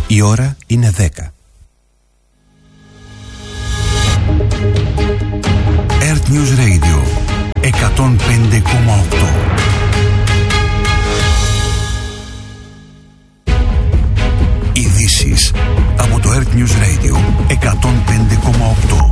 Η ώρα είναι 10. Earth News Radio 105,8. Ειδήσεις από το Earth News Radio 105,8.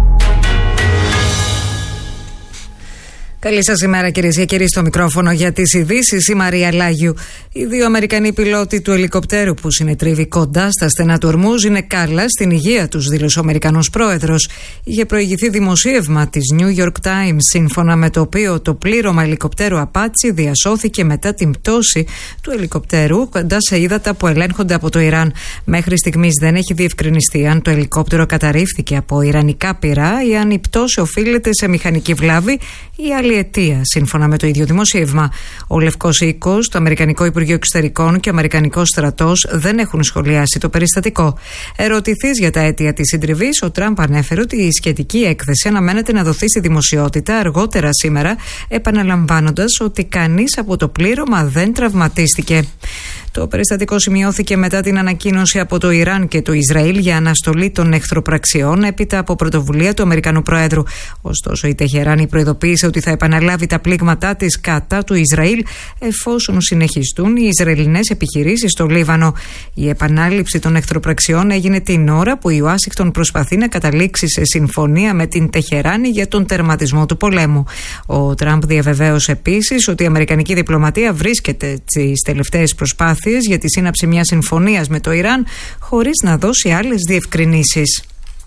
Καλή σας ημέρα, κυρίες και κύριοι, στο μικρόφωνο για τις ειδήσεις η Μαρία Λάγιου. Οι δύο Αμερικανοί πιλότοι του ελικοπτέρου που συνετρίβει κοντά στα στενά του Ορμούζ είναι καλά στην υγεία τους, δήλωσε ο Αμερικανός πρόεδρος. Είχε προηγηθεί δημοσίευμα της New York Times, σύμφωνα με το οποίο το πλήρωμα ελικοπτέρου Apache διασώθηκε μετά την πτώση του ελικοπτέρου κοντά σε ύδατα που ελέγχονται από το Ιράν. Μέχρι στιγμής δεν έχει διευκρινιστεί αν το ελικόπτερο καταρρίφθηκε από ιρανικά πυρά ή αν η πτώση οφείλεται σε μηχανική βλάβη ή άλλη αιτία, σύμφωνα με το ίδιο δημοσίευμα. Ο Λευκός Οίκος, το Αμερικανικό Υπουργείο Εξωτερικών και ο Αμερικανικός Στρατός δεν έχουν σχολιάσει το περιστατικό. Ερωτηθείς για τα αίτια της συντριβής, ο Τραμπ ανέφερε ότι η σχετική έκθεση αναμένεται να δοθεί στη δημοσιότητα αργότερα σήμερα, επαναλαμβάνοντας ότι κανείς από το πλήρωμα δεν τραυματίστηκε. Το περιστατικό σημειώθηκε μετά την ανακοίνωση από το Ιράν και το Ισραήλ για αναστολή των εχθροπραξιών έπειτα από πρωτοβουλία του Αμερικανού Προέδρου. Ωστόσο, η Τεχεράνη προειδοποίησε ότι θα επαναλάβει τα πλήγματά της κατά του Ισραήλ εφόσον συνεχιστούν οι Ισραηλινές επιχειρήσεις στο Λίβανο. Η επανάληψη των εχθροπραξιών έγινε την ώρα που η Ουάσιγκτον προσπαθεί να καταλήξει σε συμφωνία με την Τεχεράνη για τον τερματισμό του πολέμου. Ο Τραμπ διαβεβαίωσε επίσης ότι η αμερικανική διπλωματία βρίσκεται στις τελευταίες προσπάθειες για τη σύναψη μιας συμφωνίας με το Ιράν, χωρίς να δώσει άλλες διευκρινήσεις.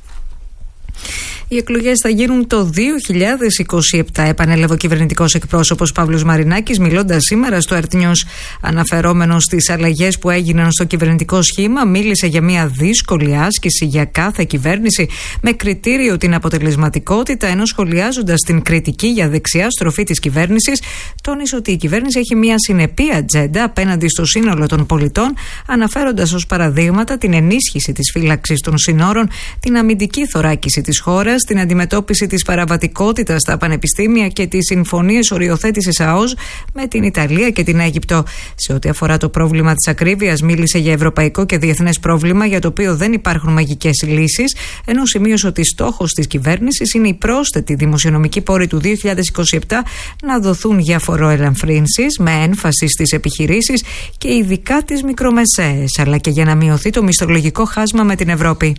Οι εκλογές θα γίνουν το 2027, επανέλαβε ο κυβερνητικός εκπρόσωπος Παύλος Μαρινάκης, μιλώντας σήμερα στο Earth News. Αναφερόμενος στις αλλαγές που έγιναν στο κυβερνητικό σχήμα, μίλησε για μια δύσκολη άσκηση για κάθε κυβέρνηση, με κριτήριο την αποτελεσματικότητα, ενώ σχολιάζοντας την κριτική για δεξιά στροφή της κυβέρνησης, τόνισε ότι η κυβέρνηση έχει μια συνεπή ατζέντα απέναντι στο σύνολο των πολιτών, αναφέροντας ως παραδείγματα την ενίσχυση της φύλαξης των συνόρων, την αμυντική θωράκιση της χώρας, την αντιμετώπιση της παραβατικότητας στα πανεπιστήμια και τις συμφωνίες οριοθέτησης ΑΟΣ με την Ιταλία και την Αίγυπτο. Σε ό,τι αφορά το πρόβλημα της ακρίβειας, μίλησε για ευρωπαϊκό και διεθνές πρόβλημα για το οποίο δεν υπάρχουν μαγικές λύσεις, ενώ σημείωσε ότι στόχος της κυβέρνησης είναι οι πρόσθετοι δημοσιονομικοί πόροι του 2027 να δοθούν για φοροελαφρύνσεις με έμφαση στις επιχειρήσεις και ειδικά τις μικρομεσαίες, αλλά και για να μειωθεί το μισθολογικό χάσμα με την Ευρώπη.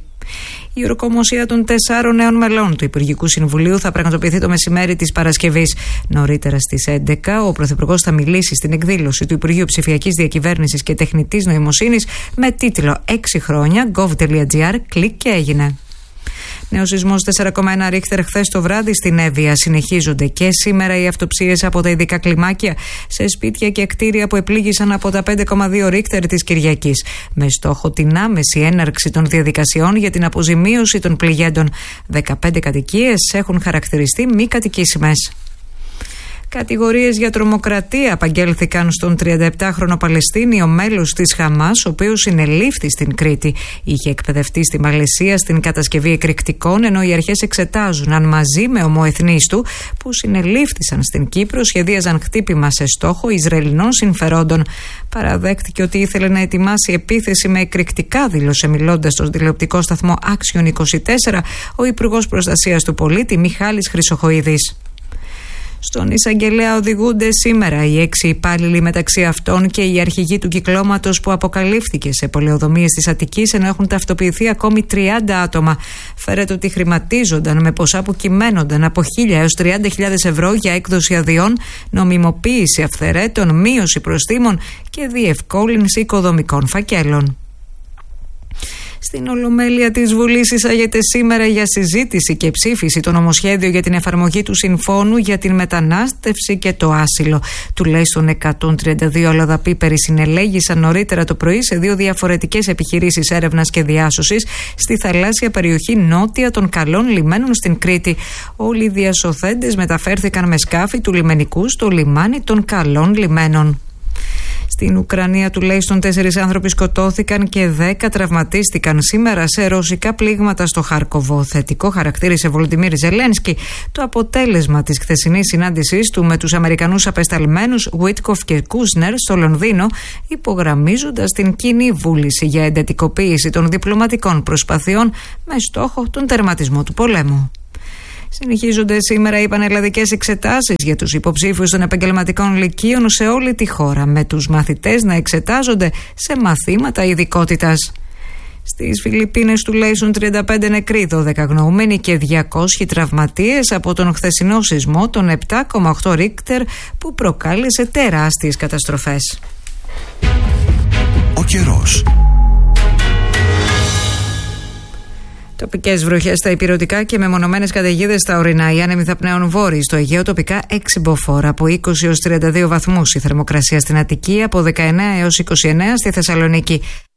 Η οροκομοσία των 4 νέων μελών του Υπουργικού Συμβουλίου θα πραγματοποιηθεί το μεσημέρι της Παρασκευής. Νωρίτερα στις 11, ο Πρωθυπουργός θα μιλήσει στην εκδήλωση του Υπουργείου Ψηφιακής Διακυβέρνησης και Τεχνητής Νοημοσύνης με τίτλο 6 χρόνια, gov.gr, κλικ και έγινε. Νέο σεισμός 4,1 ρίχτερ χθες το βράδυ στην Εύβοια. Συνεχίζονται και σήμερα οι αυτοψίες από τα ειδικά κλιμάκια σε σπίτια και κτίρια που επλήγησαν από τα 5,2 ρίχτερ της Κυριακής, με στόχο την άμεση έναρξη των διαδικασιών για την αποζημίωση των πληγέντων. 15 κατοικίες έχουν χαρακτηριστεί μη κατοικήσιμες. Κατηγορίες για τρομοκρατία απαγγέλθηκαν στον 37χρονο Παλαιστίνιο μέλος της Χαμάς, ο οποίος συνελήφθη στην Κρήτη. Είχε εκπαιδευτεί στη Μαλαισία στην κατασκευή εκρηκτικών, ενώ οι αρχές εξετάζουν αν μαζί με ομοεθνείς του που συνελήφθησαν στην Κύπρο σχεδίαζαν χτύπημα σε στόχο Ισραηλινών συμφερόντων. Παραδέχτηκε ότι ήθελε να ετοιμάσει επίθεση με εκρηκτικά, δήλωσε μιλώντας στον τηλεοπτικό σταθμό Action 24 ο Υπουργός Προστασίας του Πολίτη Μιχάλης Χρυσοχοΐδης. Στον εισαγγελέα οδηγούνται σήμερα οι 6 υπάλληλοι, μεταξύ αυτών και οι αρχηγοί του κυκλώματος που αποκαλύφθηκε σε πολεοδομίες της Αττικής, ενώ έχουν ταυτοποιηθεί ακόμη 30 άτομα. Φέρεται ότι χρηματίζονταν με ποσά που κυμαίνονταν από 1.000 έως 30.000 ευρώ για έκδοση αδειών, νομιμοποίηση αυθαιρέτων, μείωση προστίμων και διευκόλυνση οικοδομικών φακέλων. Στην Ολομέλεια της Βουλής εισάγεται σήμερα για συζήτηση και ψήφιση το νομοσχέδιο για την εφαρμογή του Συμφώνου για την μετανάστευση και το άσυλο. Τουλάχιστον 132 αλλοδαποί περισυνελέγησαν νωρίτερα το πρωί σε 2 διαφορετικές επιχειρήσεις έρευνας και διάσωσης στη θαλάσσια περιοχή νότια των Καλών Λιμένων στην Κρήτη. Όλοι οι διασωθέντες μεταφέρθηκαν με σκάφη του λιμενικού στο λιμάνι των Καλών Λιμένων. Στην Ουκρανία τουλάχιστον 4 άνθρωποι σκοτώθηκαν και 10 τραυματίστηκαν σήμερα σε ρωσικά πλήγματα στο Χάρκοβο. Θετικό χαρακτήρισε Βολοντιμίρ Ζελένσκι το αποτέλεσμα της χθεσινής συνάντησής του με τους Αμερικανούς απεσταλμένους Βίτκοφ και Κούσνερ στο Λονδίνο, υπογραμμίζοντας την κοινή βούληση για εντατικοποίηση των διπλωματικών προσπαθειών με στόχο τον τερματισμό του πολέμου. Συνεχίζονται σήμερα οι πανελλαδικές εξετάσεις για τους υποψήφιους των επαγγελματικών λυκείων σε όλη τη χώρα, με τους μαθητές να εξετάζονται σε μαθήματα ειδικότητας. Στις Φιλιππίνες τουλάχιστον 35 νεκροί, 12 αγνοούμενοι και 200 τραυματίες από τον χθεσινό σεισμό των 7,8 Ρίχτερ που προκάλεσε τεράστιες καταστροφές. Ο καιρός. Τοπικές βροχές στα ηπειρωτικά και μεμονωμένες καταιγίδες στα ορεινά. Οι άνεμοι θα πνέουν βόρειοι, στο Αιγαίο τοπικά 6 μποφόρ, από 20 έως 32 βαθμούς. Η θερμοκρασία στην Αττική από 19 έως 29, στη Θεσσαλονίκη